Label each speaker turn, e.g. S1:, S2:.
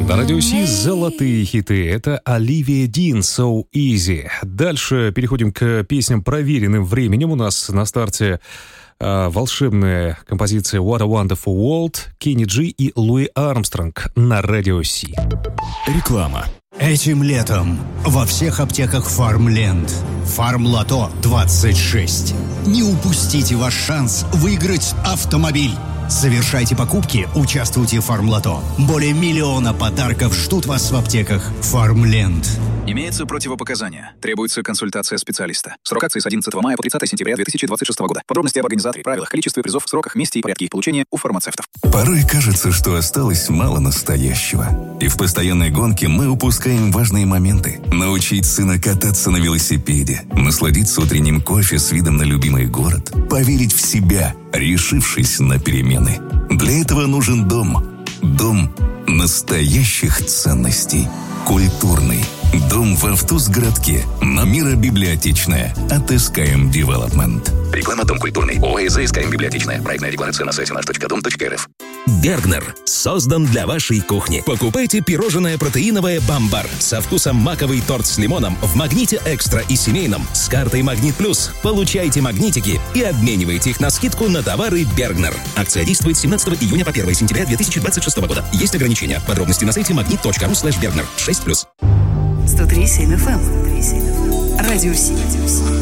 S1: На Радио Си золотые хиты. Это Оливия Дин, So Easy. Дальше переходим к песням, проверенным временем. У нас на старте волшебная композиция What a Wonderful World, Кенни Джи и Луи Армстронг на Радио Си.
S2: Реклама.
S3: Этим летом во всех аптеках Farmland. Фармлото 26. Не упустите ваш шанс выиграть автомобиль. Совершайте покупки, участвуйте в Фармлото. Более 1 миллиона подарков ждут вас в аптеках Farmland.
S4: Имеются противопоказания. Требуется консультация специалиста. Срок акции с 11 мая по 30 сентября 2026 года. Подробности об организаторе, правилах, количестве призов, сроках, месте и порядке их получения у фармацевтов.
S2: Порой кажется, что осталось мало настоящего. И в постоянной гонке мы упускаем важные моменты. Научить сына кататься на велосипеде, насладиться утренним кофе с видом на любимый город, поверить в себя, решившись на перемены. Для этого нужен дом. Дом настоящих ценностей. Культурный. Дом в Автузгородке. На Мира-библиотечная. От SKM Development.
S5: Реклама «Дом культурный». ОАО «СКМ Библиотечная». Проектная декларация на сайте nаш.дом.рф.
S6: Бергнер создан для вашей кухни. Покупайте пирожное протеиновое «Бамбар» со вкусом маковый торт с лимоном в «Магните Экстра» и семейном с картой «Магнит Плюс». Получайте магнитики и обменивайте их на скидку на товары Бергнер. Акция действует с 17 июня по 1 сентября 2026 года. Есть ограничения. Подробности на сайте magnet.ru/Bergner. 6+.
S7: 103.7 FM. Радио Си.